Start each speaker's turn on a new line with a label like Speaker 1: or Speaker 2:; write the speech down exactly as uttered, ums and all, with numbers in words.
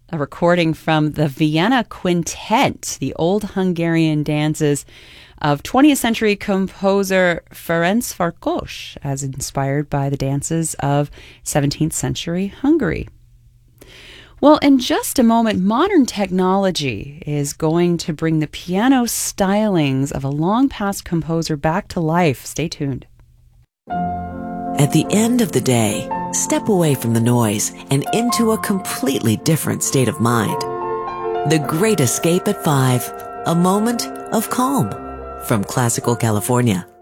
Speaker 1: a recording from the Vienna Quintet, the old Hungarian dances of twentieth century composer Ferenc Farkas, as inspired by the dances of seventeenth century Hungary. Well, in just a moment, modern technology is going to bring the piano stylings of a long-past composer back to life. Stay tuned.
Speaker 2: At the end of the day, step away from the noise and into a completely different state of mind. The Great Escape at five, a moment of calm from Classical California.